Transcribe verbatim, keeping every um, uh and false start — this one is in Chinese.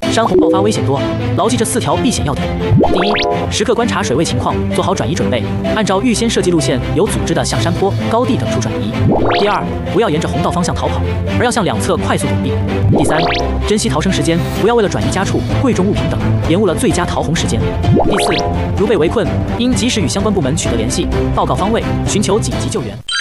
山洪爆发危险多，牢记这四条避险要点：第一，时刻观察水位情况，做好转移准备，按照预先设计路线，有组织的向山坡、高地等处转移。第二，不要沿着洪道方向逃跑，而要向两侧快速躲避。第三，珍惜逃生时间，不要为了转移家畜、贵重物品等，延误了最佳逃洪时间。第四，如被围困，应及时与相关部门取得联系，报告方位，寻求紧急救援。